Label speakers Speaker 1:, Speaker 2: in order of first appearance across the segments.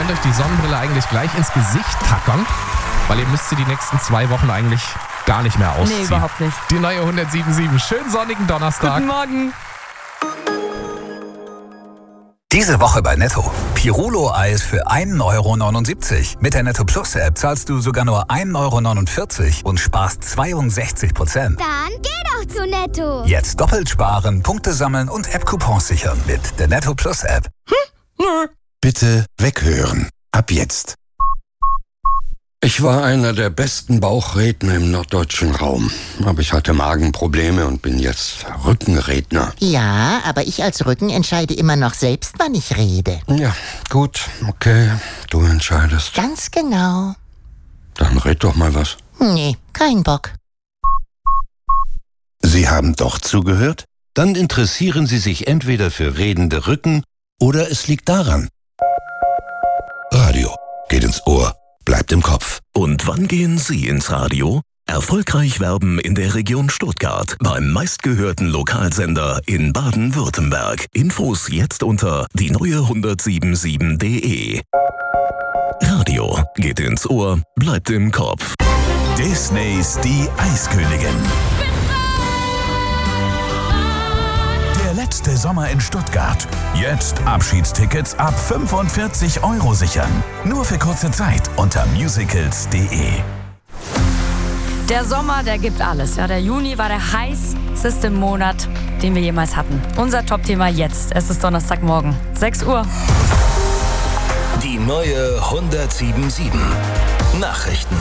Speaker 1: könnt euch die Sonnenbrille eigentlich gleich ins Gesicht tackern, weil ihr müsst sie die nächsten 2 Wochen eigentlich gar nicht mehr ausziehen.
Speaker 2: Nee, überhaupt nicht.
Speaker 1: Die neue 107.7. Schönen sonnigen Donnerstag.
Speaker 2: Guten Morgen.
Speaker 3: Diese Woche bei Netto. Pirulo-Eis für 1,79 €. Mit der Netto Plus App zahlst du sogar nur 1,49 € und sparst 62%.
Speaker 4: Dann geh doch zu Netto.
Speaker 3: Jetzt doppelt sparen, Punkte sammeln und App-Coupons sichern mit der Netto Plus App.
Speaker 5: Bitte weghören. Ab jetzt. Ich war einer der besten Bauchredner im norddeutschen Raum. Aber ich hatte Magenprobleme und bin jetzt Rückenredner.
Speaker 6: Ja, aber ich als Rücken entscheide immer noch selbst, wann ich rede.
Speaker 5: Ja, gut, okay, du entscheidest.
Speaker 6: Ganz genau.
Speaker 5: Dann red doch mal was.
Speaker 6: Nee, kein Bock.
Speaker 7: Sie haben doch zugehört? Dann interessieren Sie sich entweder für redende Rücken oder es liegt daran. Radio geht ins Ohr, bleibt im Kopf.
Speaker 8: Und wann gehen Sie ins Radio? Erfolgreich werben in der Region Stuttgart beim meistgehörten Lokalsender in Baden-Württemberg. Infos jetzt unter die neue1077.de. Radio geht ins Ohr, bleibt im Kopf.
Speaker 9: Disneys Die Eiskönigin. Der letzte Sommer in Stuttgart. Jetzt Abschiedstickets ab 45 € sichern. Nur für kurze Zeit unter musicals.de.
Speaker 2: Der Sommer, der gibt alles. Ja, der Juni war der heißeste Monat, den wir jemals hatten. Unser Top-Thema jetzt. Es ist Donnerstagmorgen, 6 Uhr.
Speaker 9: Die neue 107.7 Nachrichten.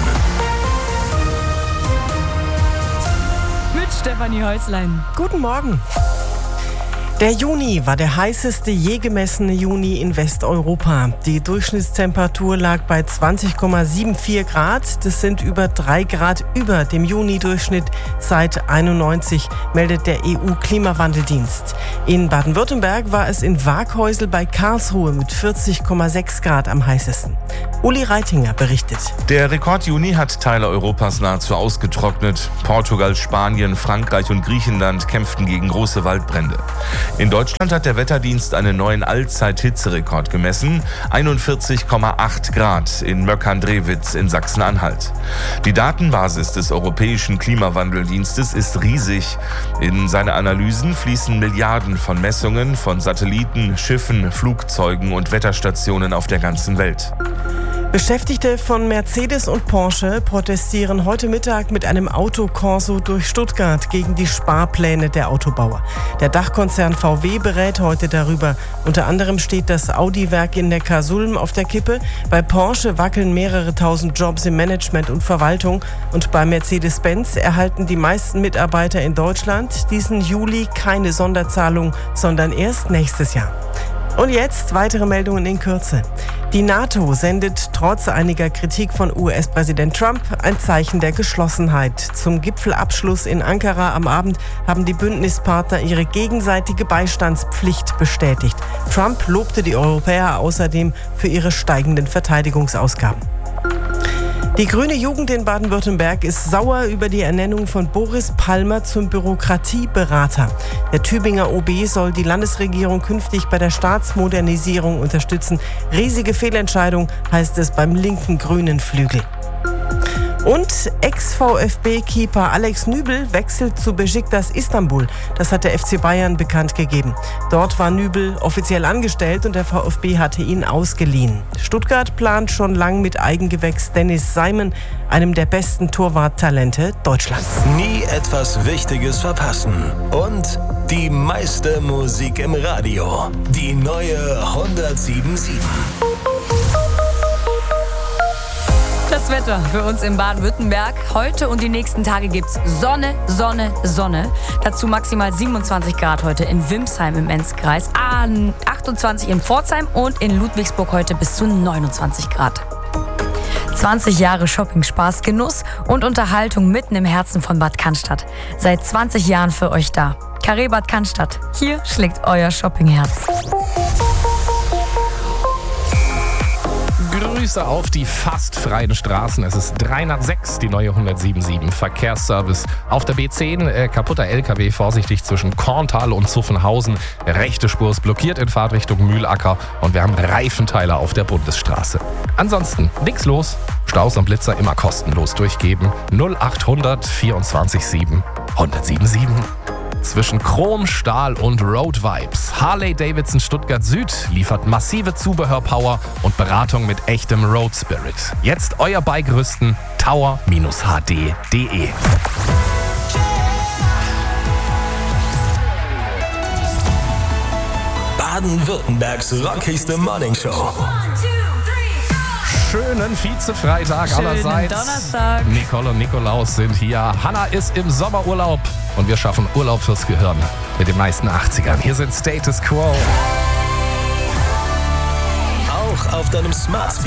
Speaker 2: Mit Stefanie Häuslein.
Speaker 10: Guten Morgen. Der Juni war der heißeste je gemessene Juni in Westeuropa. Die Durchschnittstemperatur lag bei 20,74 Grad. Das sind über 3 Grad über dem Juni-Durchschnitt seit 91, meldet der EU-Klimawandeldienst. In Baden-Württemberg war es in Waaghäusel bei Karlsruhe mit 40,6 Grad am heißesten. Uli Reitinger berichtet.
Speaker 11: Der Rekord-Juni hat Teile Europas nahezu ausgetrocknet. Portugal, Spanien, Frankreich und Griechenland kämpften gegen große Waldbrände. In Deutschland hat der Wetterdienst einen neuen Allzeit-Hitzerekord gemessen. 41,8 Grad in Möckern-Drewitz in Sachsen-Anhalt. Die Datenbasis des Europäischen Klimawandeldienstes ist riesig. In seine Analysen fließen Milliarden von Messungen von Satelliten, Schiffen, Flugzeugen und Wetterstationen auf der ganzen Welt.
Speaker 10: Beschäftigte von Mercedes und Porsche protestieren heute Mittag mit einem Autokorso durch Stuttgart gegen die Sparpläne der Autobauer. Der Dachkonzern VW berät heute darüber. Unter anderem steht das Audi-Werk in Neckarsulm auf der Kippe. Bei Porsche wackeln mehrere tausend Jobs im Management und Verwaltung. Und bei Mercedes-Benz erhalten die meisten Mitarbeiter in Deutschland diesen Juli keine Sonderzahlung, sondern erst nächstes Jahr. Und jetzt weitere Meldungen in Kürze. Die NATO sendet trotz einiger Kritik von US-Präsident Trump ein Zeichen der Geschlossenheit. Zum Gipfelabschluss in Ankara am Abend haben die Bündnispartner ihre gegenseitige Beistandspflicht bestätigt. Trump lobte die Europäer außerdem für ihre steigenden Verteidigungsausgaben. Die grüne Jugend in Baden-Württemberg ist sauer über die Ernennung von Boris Palmer zum Bürokratieberater. Der Tübinger OB soll die Landesregierung künftig bei der Staatsmodernisierung unterstützen. Riesige Fehlentscheidung, heißt es beim linken grünen Flügel. Und Ex-VfB-Keeper Alex Nübel wechselt zu Beşiktaş Istanbul. Das hat der FC Bayern bekannt gegeben. Dort war Nübel offiziell angestellt und der VfB hatte ihn ausgeliehen. Stuttgart plant schon lang mit Eigengewächs Dennis Seimen, einem der besten Torwarttalente Deutschlands.
Speaker 9: Nie etwas Wichtiges verpassen. Und die meiste Musik im Radio. Die neue 107.7.
Speaker 2: Das Wetter für uns in Baden-Württemberg. Heute und die nächsten Tage gibt's Sonne, Sonne, Sonne. Dazu maximal 27 Grad heute in Wimsheim im Enzkreis, 28 in Pforzheim und in Ludwigsburg heute bis zu 29 Grad. 20 Jahre Shopping, Spaß, Genuss und Unterhaltung mitten im Herzen von Bad Cannstatt. Seit 20 Jahren für euch da. Carré Bad Cannstatt. Hier schlägt euer Shoppingherz.
Speaker 1: Grüße auf die fast freien Straßen. Es ist 306, die neue 177 Verkehrsservice. Auf der B10 kaputter LKW, vorsichtig zwischen Korntal und Zuffenhausen. Rechte Spur ist blockiert in Fahrtrichtung Mühlacker und wir haben Reifenteile auf der Bundesstraße. Ansonsten nichts los. Staus und Blitzer immer kostenlos durchgeben. 0800 24 7 1077. Zwischen Chrom, Stahl und Road Vibes. Harley-Davidson Stuttgart Süd liefert massive Zubehörpower und Beratung mit echtem Road Spirit. Jetzt euer Bike rüsten, tower-hd.de.
Speaker 12: Baden-Württembergs rockigste Morningshow.
Speaker 1: Schönen Vize-Freitag allerseits.
Speaker 2: Donnerstag.
Speaker 1: Nicole und Nikolaus sind hier. Hanna ist im Sommerurlaub und wir schaffen Urlaub fürs Gehirn mit den meisten 80ern. Hier sind Status Quo.
Speaker 12: Auch auf deinem Smart